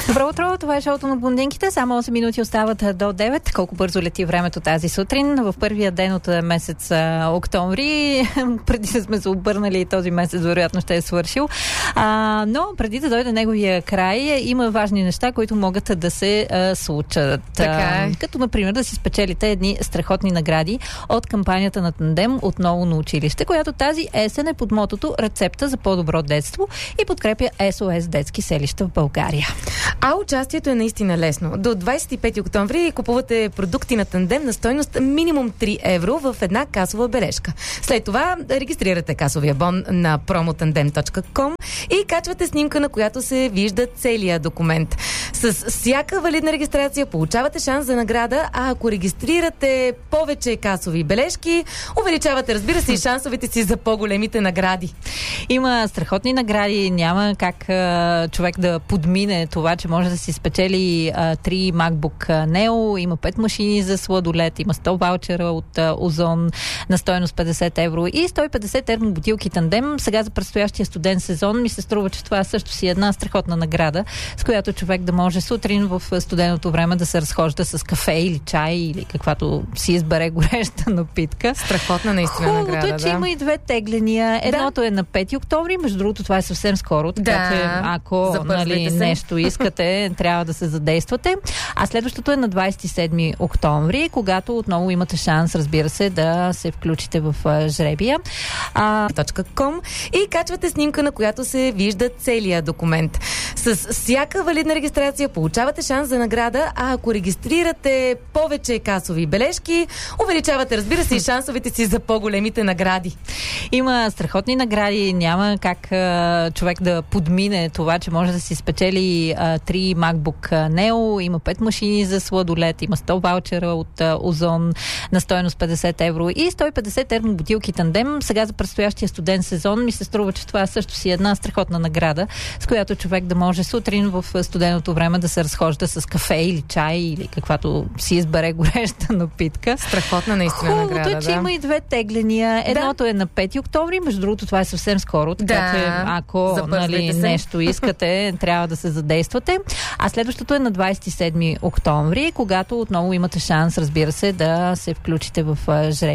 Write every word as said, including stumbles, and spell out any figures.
Добро утро, това е шоуто на блондинките. Само осем минути остават до девет. Колко бързо лети времето тази сутрин. В първия ден от месец а, октомври, преди да сме се обърнали, този месец вероятно ще е свършил. А, но преди да дойде неговия край, има важни неща, които могат да се а, случат. Така е. А, като, например, да си спечелите едни страхотни награди от кампанията на Тандем "Отново на училище", която тази есен е под мотото "Рецепта за по-добро детство" и подкрепя Ес О Ес детски селища в България. А участието е наистина лесно. До двадесет и пети октомври купувате продукти на Тандем на стойност минимум три евро в една касова бележка. След това регистрирате касовия бон на промотандем точка ком и качвате снимка, на която се вижда целият документ. С всяка валидна регистрация получавате шанс за награда, а ако регистрирате повече касови бележки, увеличавате, разбира се, и шансовете си за по-големите награди. Има страхотни награди, няма как а, човек да подмине това, че може да си спечели а, три MacBook Neo, има пет машини за сладолед, има сто ваучера от а, Озон на стойност петдесет евро и сто и петдесет термобутилки Тандем. Сега за предстоящия студен сезон ми се струва, че това също си е една страхотна награда, с която човек да може сутрин в студеното време да се разхожда с кафе или чай или каквато си избере гореща напитка. Страхотна наистина Хубавото награда. е, че да. има и две тегления. Едното да. е на пети октомври, между другото това е съвсем скоро, така да. че ако нали, нещо искате, трябва да се задействате. А следващото е на двадесет и седми октомври, когато отново имате шанс, разбира се, да се включите в а, жребия. А... .com и качвате снимка, на която се вижда целият документ. С всяка валидна регистрация получавате шанс за награда, а ако регистрирате повече касови бележки, увеличавате, разбира се, и шансовете си за по-големите награди. Има страхотни награди, няма как а, човек да подмине това, че може да си спечели а, три MacBook Neo, има пет машини за сладолед, има сто ваучера от а, Озон на стойност петдесет евро и сто и петдесет термобутилки Тандем. Сега за предстоящия студен сезон ми се струва, че това също си е една страхотна награда, с която човек да може сутрин в студеното време да се разхожда с кафе или чай или каквато си избере гореща напитка. Страхотна наистина Хубавото награда. е, че да. има и две тегления. Едното да. е на пети октомври, между другото това е съвсем скоро, така да. че ако нали, нещо искате, трябва да се задействате. А следващото е на двадесет и седми октомври, когато отново имате шанс, разбира се, да се включите в жребия.